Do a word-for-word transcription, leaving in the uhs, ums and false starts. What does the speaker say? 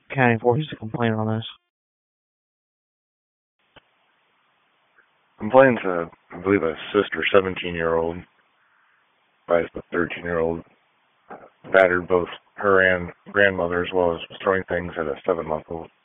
County forces a complaint on this? Complaints, uh, I believe a sister, seventeen-year-old, by a thirteen-year-old, battered both her and grandmother, as well as throwing things at a seven-month-old.